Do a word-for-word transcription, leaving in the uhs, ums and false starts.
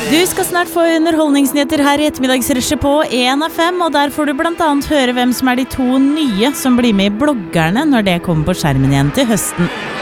Du skal snart få underholdningsnyheter her I ettermiddagsrushet på en av fem, og der får du blant annet høre hvem som er de to nye som blir med I bloggerne når det kommer på skjermen igjen til høsten.